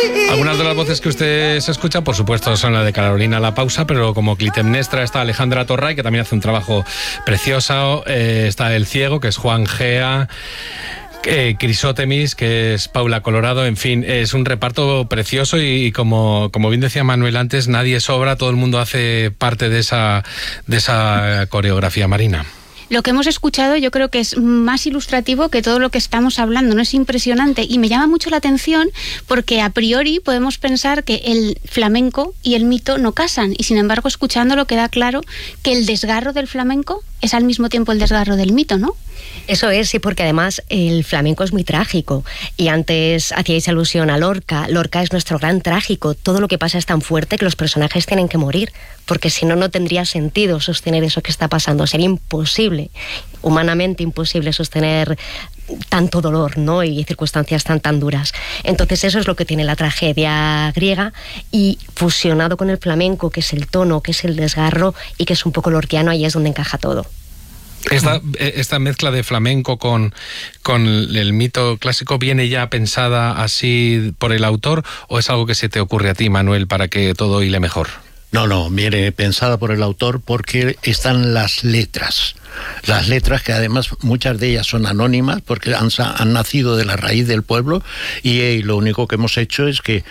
Algunas de las voces que usted se escucha, por supuesto, son la de Carolina La Pausa, pero como Clitemnestra está Alejandra Torray, que también hace un trabajo precioso, está El Ciego, que es Juan Gea, Crisótemis, que es Paula Colorado. En fin, es un reparto precioso y como bien decía Manuel antes, nadie sobra, todo el mundo hace parte de esa coreografía, Marina. Lo que hemos escuchado yo creo que es más ilustrativo que todo lo que estamos hablando, ¿no? Es impresionante y me llama mucho la atención porque a priori podemos pensar que el flamenco y el mito no casan y sin embargo escuchándolo queda claro que el desgarro del flamenco es al mismo tiempo el desgarro del mito, ¿no? Eso es, sí, porque además el flamenco es muy trágico y antes hacíais alusión a Lorca. Lorca es nuestro gran trágico, todo lo que pasa es tan fuerte que los personajes tienen que morir, porque si no, no tendría sentido sostener eso que está pasando, sería imposible, humanamente imposible sostener tanto dolor, ¿no? Y circunstancias tan duras. Entonces eso es lo que tiene la tragedia griega y fusionado con el flamenco, que es el tono, que es el desgarro y que es un poco lorquiano, ahí es donde encaja todo. Esta mezcla de flamenco con el mito clásico, ¿viene ya pensada así por el autor o es algo que se te ocurre a ti, Manuel, para que todo hile mejor? No, viene pensada por el autor porque están las letras. Las letras que además muchas de ellas son anónimas porque han nacido de la raíz del pueblo y lo único que hemos hecho es que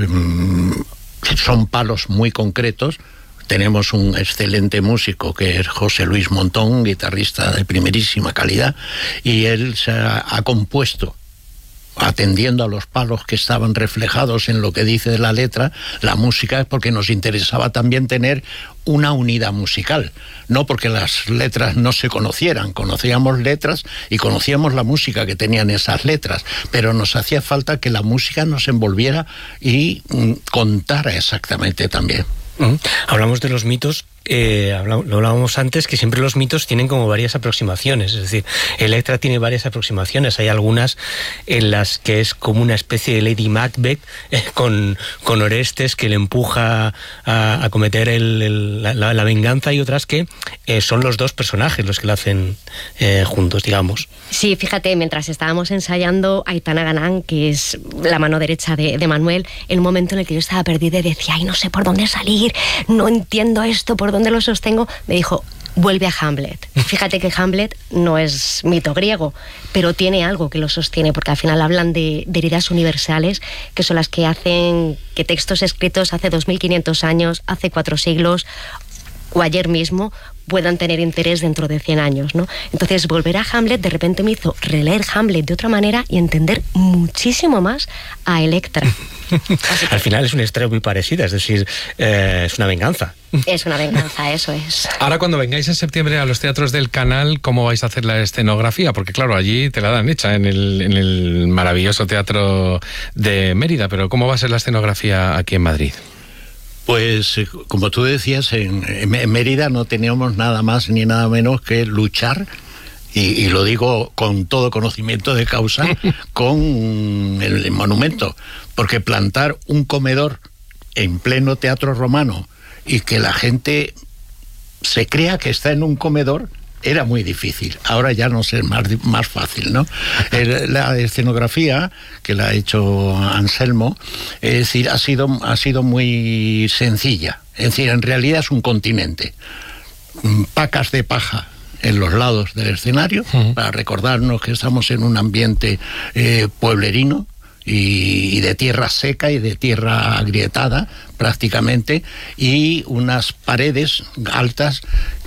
son palos muy concretos. Tenemos un excelente músico que es José Luis Montón, guitarrista de primerísima calidad, y él se ha compuesto, atendiendo a los palos que estaban reflejados en lo que dice la letra, la música, es porque nos interesaba también tener una unidad musical, no porque las letras no se conocieran, conocíamos letras y conocíamos la música que tenían esas letras, pero nos hacía falta que la música nos envolviera y contara exactamente también. Hablamos de los mitos, lo hablábamos antes, que siempre los mitos tienen como varias aproximaciones, es decir, Electra tiene varias aproximaciones, hay algunas en las que es como una especie de Lady Macbeth con Orestes que le empuja a cometer la venganza, y otras que son los dos personajes los que lo hacen juntos, digamos. Sí, fíjate, mientras estábamos ensayando, Aitana Ganán, que es la mano derecha de Manuel, en un momento en el que yo estaba perdida y decía, ay, no sé por dónde salir, no entiendo esto, por dónde lo sostengo, me dijo, vuelve a Hamlet. Fíjate que Hamlet no es mito griego, pero tiene algo que lo sostiene, porque al final hablan de heridas universales, que son las que hacen que textos escritos hace 2500 años, hace 4 siglos, o ayer mismo, puedan tener interés dentro de 100 años, ¿no? Entonces, volver a Hamlet de repente me hizo releer Hamlet de otra manera y entender muchísimo más a Electra. Al final es una historia muy parecida, es decir, es una venganza. Es una venganza, eso es. Ahora, cuando vengáis en septiembre a los teatros del Canal, ¿cómo vais a hacer la escenografía? Porque claro, allí te la dan hecha en el maravilloso teatro de Mérida, pero ¿cómo va a ser la escenografía aquí en Madrid? Pues, como tú decías, en Mérida no teníamos nada más ni nada menos que luchar, y lo digo con todo conocimiento de causa, con el monumento, porque plantar un comedor en pleno teatro romano y que la gente se crea que está en un comedor era muy difícil. Ahora ya no sé, más fácil, ¿no? La escenografía que la ha hecho Anselmo, es decir, ha sido muy sencilla. Es decir, en realidad es un continente. Pacas de paja en los lados del escenario, para recordarnos que estamos en un ambiente pueblerino y de tierra seca y de tierra agrietada prácticamente, y unas paredes altas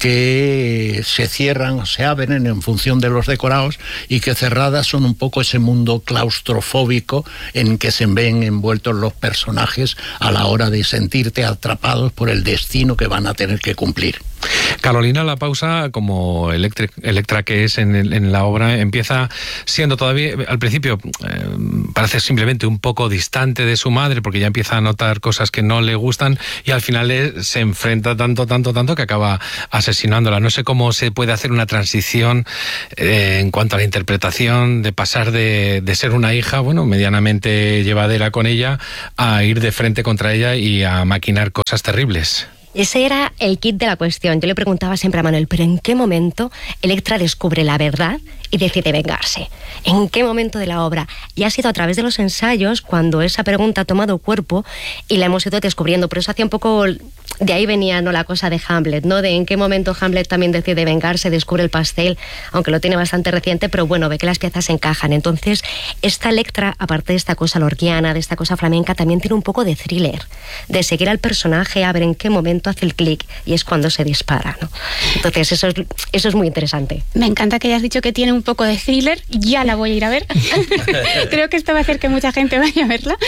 que se cierran o se abren en función de los decorados, y que cerradas son un poco ese mundo claustrofóbico en que se ven envueltos los personajes a la hora de sentirte atrapados por el destino que van a tener que cumplir. Carolina La Pausa, como Electra que es en la obra, empieza siendo todavía, al principio parece simplemente un poco distante de su madre, porque ya empieza a notar cosas que no le gustan, y al final se enfrenta tanto que acaba asesinándola. No sé cómo se puede hacer una transición en cuanto a la interpretación, de pasar de ser una hija, bueno, medianamente llevadera con ella, a ir de frente contra ella y a maquinar cosas terribles. Ese era el kit de la cuestión. Yo le preguntaba siempre a Manuel, ¿pero en qué momento Electra descubre la verdad y decide vengarse? ¿En qué momento de la obra? Y ha sido a través de los ensayos cuando esa pregunta ha tomado cuerpo y la hemos ido descubriendo. Por eso hacía un poco... De ahí venía, ¿no?, la cosa de Hamlet, ¿no? De en qué momento Hamlet también decide vengarse, descubre el pastel, aunque lo tiene bastante reciente, pero bueno, ve que las piezas encajan. Entonces, esta Electra, aparte de esta cosa lorquiana, de esta cosa flamenca, también tiene un poco de thriller, de seguir al personaje, a ver en qué momento hace el clic, y es cuando se dispara, ¿no? Entonces, eso es muy interesante. Me encanta que hayas dicho que tiene un poco de thriller, ya la voy a ir a ver. Creo que esto va a hacer que mucha gente vaya a verla,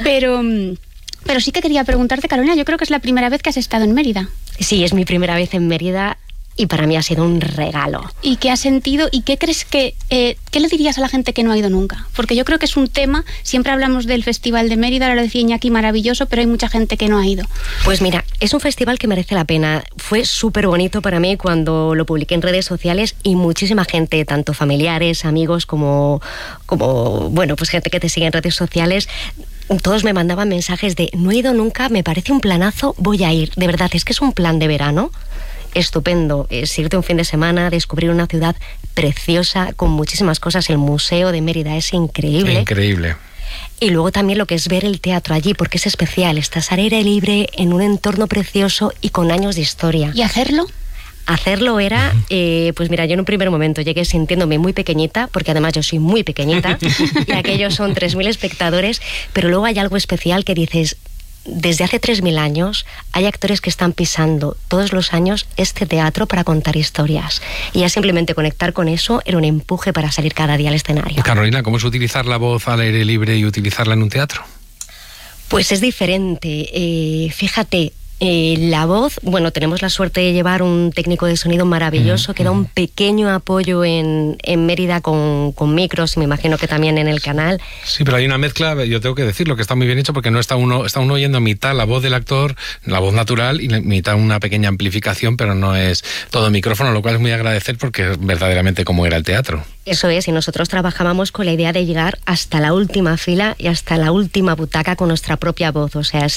pero sí que quería preguntarte, Carolina, yo creo que es la primera vez que has estado en Mérida. Sí, es mi primera vez en Mérida y para mí ha sido un regalo. ¿Y qué has sentido? ¿Y qué crees que... qué le dirías a la gente que no ha ido nunca? Porque yo creo que es un tema, siempre hablamos del Festival de Mérida, ahora lo decía Iñaki, maravilloso, pero hay mucha gente que no ha ido. Pues mira, es un festival que merece la pena. Fue súper bonito para mí cuando lo publiqué en redes sociales y muchísima gente, tanto familiares, amigos, como bueno, pues gente que te sigue en redes sociales, todos me mandaban mensajes de no he ido nunca, me parece un planazo, voy a ir. De verdad, es que es un plan de verano estupendo. Es irte un fin de semana, descubrir una ciudad preciosa, con muchísimas cosas. El Museo de Mérida es increíble. Increíble. Y luego también lo que es ver el teatro allí, porque es especial. Estás al aire libre, en un entorno precioso y con años de historia. ¿Y hacerlo? Hacerlo era, pues mira, yo en un primer momento llegué sintiéndome muy pequeñita, porque además yo soy muy pequeñita, y aquellos son 3.000 espectadores, pero luego hay algo especial que dices, desde hace 3.000 años hay actores que están pisando todos los años este teatro para contar historias. Y ya simplemente conectar con eso era un empuje para salir cada día al escenario. Carolina, ¿cómo es utilizar la voz al aire libre y utilizarla en un teatro? Pues es diferente. Fíjate, la voz, bueno, tenemos la suerte de llevar un técnico de sonido maravilloso que da un pequeño apoyo en Mérida con micros, y me imagino que también en el canal. Sí, pero hay una mezcla, yo tengo que decirlo, que está muy bien hecho, porque no está uno oyendo mitad la voz del actor, la voz natural, y mitad una pequeña amplificación, pero no es todo micrófono, lo cual es muy agradecer porque es verdaderamente como era el teatro. Eso es, y nosotros trabajábamos con la idea de llegar hasta la última fila y hasta la última butaca con nuestra propia voz. O sea,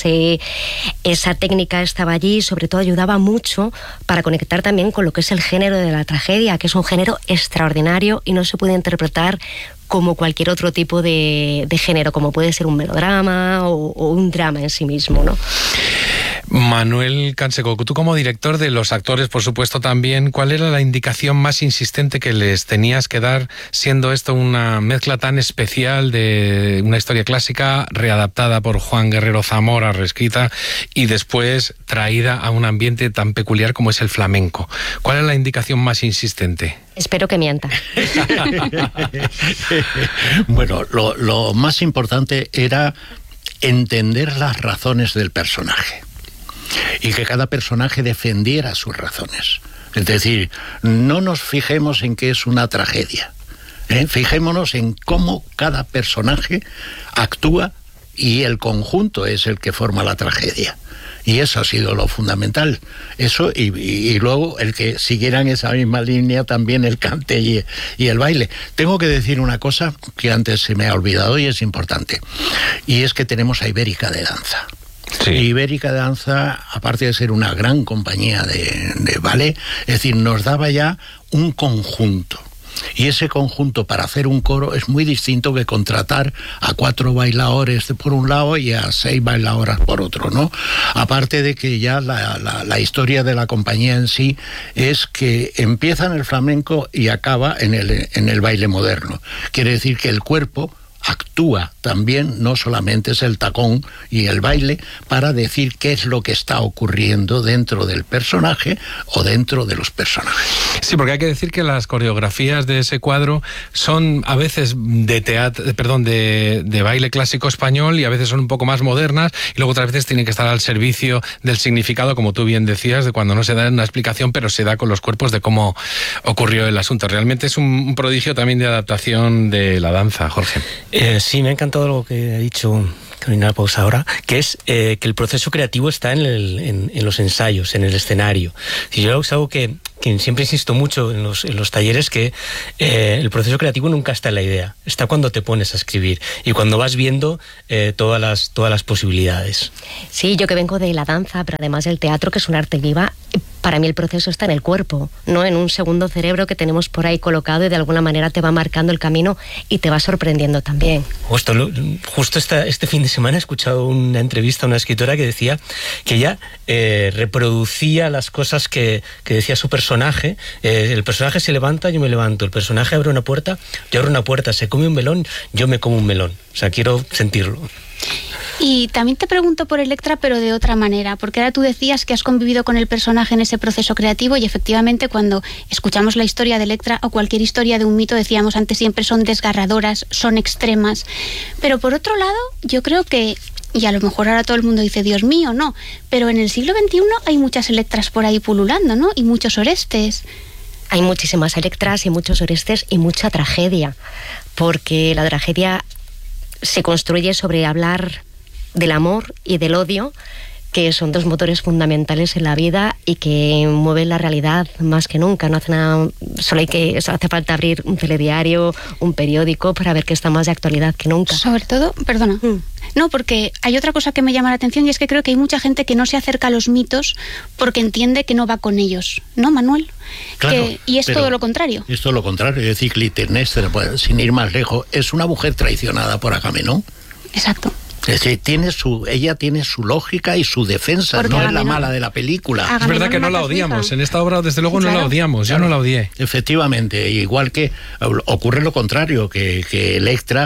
esa técnica estaba allí y sobre todo ayudaba mucho para conectar también con lo que es el género de la tragedia, que es un género extraordinario y no se puede interpretar como cualquier otro tipo de género, como puede ser un melodrama o un drama en sí mismo, ¿no? Manuel Canseco, tú como director de los actores, por supuesto también, ¿cuál era la indicación más insistente que les tenías que dar, siendo esto una mezcla tan especial de una historia clásica readaptada por Juan Guerrero Zamora, reescrita, y después traída a un ambiente tan peculiar como es el flamenco? ¿Cuál es la indicación más insistente? Espero que mienta. Bueno, lo más importante era entender las razones del personaje y que cada personaje defendiera sus razones. Es decir, no nos fijemos en que es una tragedia, fijémonos en cómo cada personaje actúa y el conjunto es el que forma la tragedia. Y eso ha sido lo fundamental. Eso y luego el que siguieran esa misma línea también el cante y el baile. Tengo que decir una cosa que antes se me ha olvidado y es importante. Y es que tenemos a Ibérica de Danza. Sí. Ibérica de Danza, aparte de ser una gran compañía de ballet, es decir, nos daba ya un conjunto. Y ese conjunto para hacer un coro es muy distinto que contratar a 4 bailadores por un lado y a 6 bailadoras por otro, ¿no? Aparte de que ya la historia de la compañía en sí es que empieza en el flamenco y acaba en el baile moderno. Quiere decir que el cuerpo actúa también, no solamente es el tacón y el baile, para decir qué es lo que está ocurriendo dentro del personaje o dentro de los personajes. Sí, porque hay que decir que las coreografías de ese cuadro son a veces de baile clásico español y a veces son un poco más modernas, y luego otras veces tienen que estar al servicio del significado, como tú bien decías, de cuando no se da una explicación, pero se da con los cuerpos de cómo ocurrió el asunto. Realmente es un prodigio también de adaptación de la danza, Jorge. Sí, me ha encantado lo que ha dicho Carolina Pausa ahora, que es que el proceso creativo está en los ensayos, en el escenario. Y yo es algo que siempre insisto mucho en los talleres, que el proceso creativo nunca está en la idea, está cuando te pones a escribir y cuando vas viendo todas las posibilidades. Sí, yo que vengo de la danza, pero además del teatro, que es un arte viva, para mí el proceso está en el cuerpo, no en un segundo cerebro que tenemos por ahí colocado y de alguna manera te va marcando el camino y te va sorprendiendo también. Justo este fin de semana he escuchado una entrevista a una escritora que decía que ella reproducía las cosas que decía su personaje. El personaje se levanta, yo me levanto. El personaje abre una puerta, yo abro una puerta. Se come un melón, yo me como un melón. O sea, quiero sentirlo. Y también te pregunto por Electra, pero de otra manera, porque ahora tú decías que has convivido con el personaje en ese proceso creativo y efectivamente cuando escuchamos la historia de Electra o cualquier historia de un mito, decíamos antes, siempre son desgarradoras, son extremas. Pero por otro lado, yo creo que, y a lo mejor ahora todo el mundo dice, Dios mío, no, pero en el siglo XXI hay muchas Electras por ahí pululando, ¿no? Y muchos Orestes. Hay muchísimas Electras y muchos Orestes y mucha tragedia, porque la tragedia se construye sobre hablar del amor y del odio, que son dos motores fundamentales en la vida y que mueven la realidad más que nunca. No hace nada, hace falta abrir un telediario, un periódico para ver que está más de actualidad que nunca. Sobre todo, perdona. No, porque hay otra cosa que me llama la atención y es que creo que hay mucha gente que no se acerca a los mitos porque entiende que no va con ellos, ¿no, Manuel? Claro, y es todo lo contrario. Es todo lo contrario. Es decir, Clitemnestra, pues, sin ir más lejos, es una mujer traicionada por Agamenón. Exacto. Es decir, ella tiene su lógica y su defensa, porque no es la mala de la película. Es verdad que no la odiamos, en esta obra desde luego no la odiamos, yo no la odié. Efectivamente, igual que ocurre lo contrario, que Electra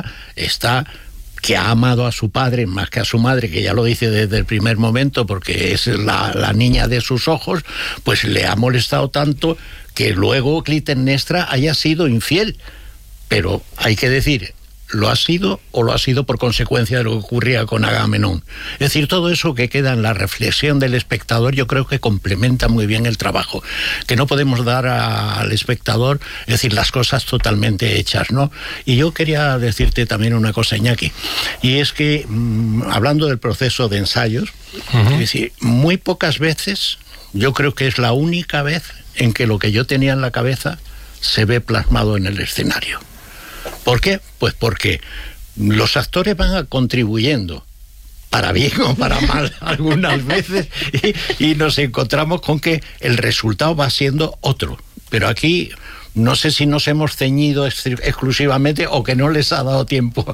que ha amado a su padre más que a su madre, que ya lo dice desde el primer momento porque es la niña de sus ojos, pues le ha molestado tanto que luego Clitemnestra haya sido infiel. Pero hay que decir, ¿lo ha sido o lo ha sido por consecuencia de lo que ocurría con Agamenón? Es decir, todo eso que queda en la reflexión del espectador yo creo que complementa muy bien el trabajo, que no podemos dar al espectador, es decir, las cosas totalmente hechas, ¿no? Y yo quería decirte también una cosa, Iñaki, y es que hablando del proceso de ensayos, es decir, muy pocas veces, yo creo que es la única vez en que lo que yo tenía en la cabeza se ve plasmado en el escenario. ¿Por qué? Pues porque los actores van contribuyendo, para bien o para mal algunas veces, y nos encontramos con que el resultado va siendo otro. Pero aquí no sé si nos hemos ceñido exclusivamente o que no les ha dado tiempo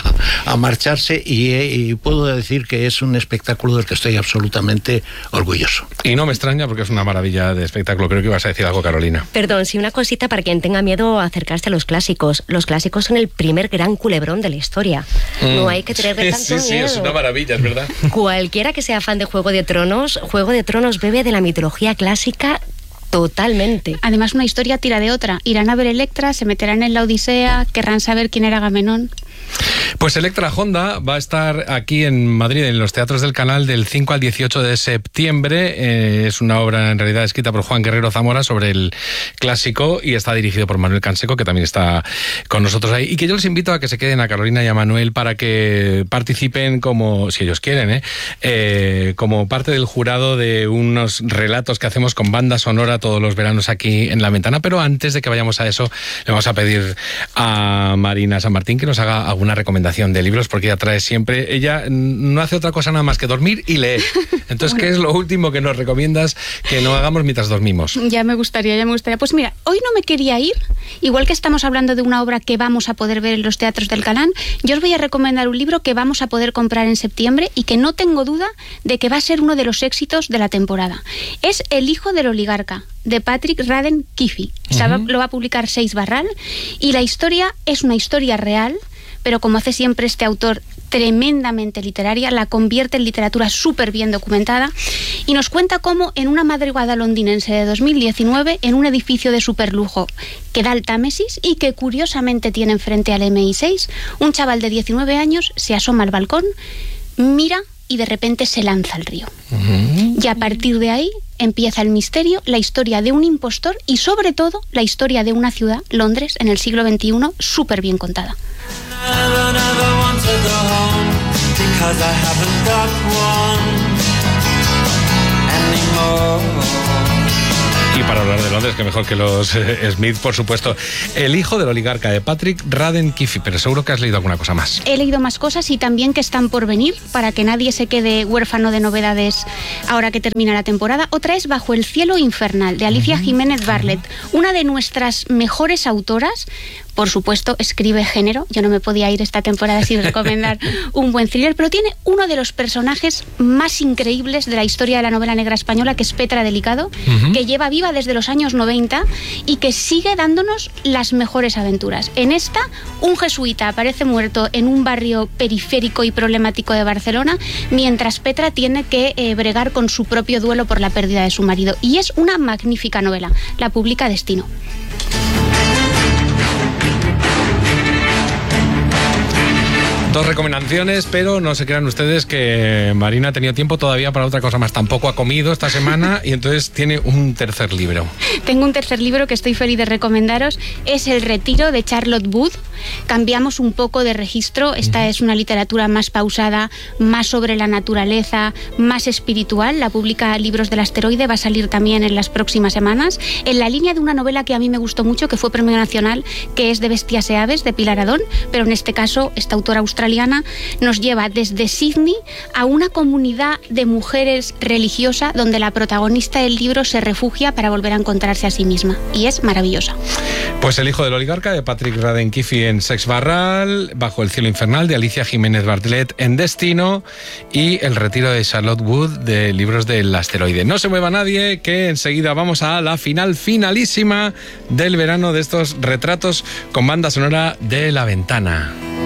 a marcharse y puedo decir que es un espectáculo del que estoy absolutamente orgulloso. Y no me extraña porque es una maravilla de espectáculo. Creo que ibas a decir algo, Carolina. Perdón, sí, una cosita para quien tenga miedo a acercarse a los clásicos. Los clásicos son el primer gran culebrón de la historia. No hay que tenerle tanto miedo. Sí, es una maravilla, es verdad. Cualquiera que sea fan de Juego de Tronos bebe de la mitología clásica totalmente. Además, una historia tira de otra. Irán a ver Electra, se meterán en la Odisea, querrán saber quién era Agamenón. Pues Electra Honda va a estar aquí en Madrid, en los Teatros del Canal, del 5 al 18 de septiembre. Es una obra en realidad escrita por Juan Guerrero Zamora sobre el clásico y está dirigido por Manuel Canseco, que también está con nosotros ahí. Y que yo les invito a que se queden, a Carolina y a Manuel, para que participen como, si ellos quieren, como parte del jurado de unos relatos que hacemos con banda sonora todos los veranos aquí en La Ventana. Pero antes de que vayamos a eso, le vamos a pedir a Marina San Martín que nos haga alguna recomendación de libros, porque ella trae siempre, ella no hace otra cosa nada más que dormir y leer. Entonces, bueno, ¿qué es lo último que nos recomiendas que no hagamos mientras dormimos? Ya me gustaría. Pues mira, hoy no me quería ir, igual que estamos hablando de una obra que vamos a poder ver en los Teatros del Canal, yo os voy a recomendar un libro que vamos a poder comprar en septiembre y que no tengo duda de que va a ser uno de los éxitos de la temporada. Es El hijo del oligarca, de Patrick Radden Keefe. Lo va a publicar Seix Barral y la historia es una historia real, pero como hace siempre este autor tremendamente literaria, la convierte en literatura súper bien documentada y nos cuenta cómo en una madrugada londinense de 2019, en un edificio de superlujo que da al Támesis y que curiosamente tiene enfrente al MI6, un chaval de 19 años se asoma al balcón, mira y de repente se lanza al río. Y a partir de ahí empieza el misterio, la historia de un impostor y sobre todo la historia de una ciudad, Londres, en el siglo XXI, súper bien contada. Y para hablar de Londres, que mejor que los Smith, por supuesto. El hijo del oligarca, de Patrick Radden Keefe, pero seguro que has leído alguna cosa más. He leído más cosas y también que están por venir, para que nadie se quede huérfano de novedades ahora que termina la temporada. Otra es Bajo el cielo infernal, de Alicia Jiménez Bartlett, una de nuestras mejores autoras. Por supuesto, escribe género. Yo no me podía ir esta temporada sin recomendar un buen thriller, pero tiene uno de los personajes más increíbles de la historia de la novela negra española, que es Petra Delicado, que lleva viva desde los años 90 y que sigue dándonos las mejores aventuras. En esta, un jesuita aparece muerto en un barrio periférico y problemático de Barcelona, mientras Petra tiene que bregar con su propio duelo por la pérdida de su marido. Y es una magnífica novela. La publica Destino. Dos recomendaciones, pero no se crean ustedes que Marina ha tenido tiempo todavía para otra cosa más. Tampoco ha comido esta semana y entonces tiene un tercer libro. Tengo un tercer libro que estoy feliz de recomendaros. Es El retiro, de Charlotte Wood. Cambiamos un poco de registro. Esta es una literatura más pausada, más sobre la naturaleza, más espiritual. La publica Libros del Asteroide. Va a salir también en las próximas semanas. En la línea de una novela que a mí me gustó mucho, que fue Premio Nacional, que es De bestias y aves, de Pilar Adón. Pero en este caso, esta autora australiana nos lleva desde Sydney a una comunidad de mujeres religiosa donde la protagonista del libro se refugia para volver a encontrarse a sí misma. Y es maravillosa. Pues El hijo del oligarca, de Patrick Radden Keefe, en Sex Barral, Bajo el cielo infernal, de Alicia Jiménez Bartlett, en Destino, y El retiro, de Charlotte Wood, de Libros del Asteroide. No se mueva nadie, que enseguida vamos a la finalísima del verano de estos retratos con banda sonora de La Ventana.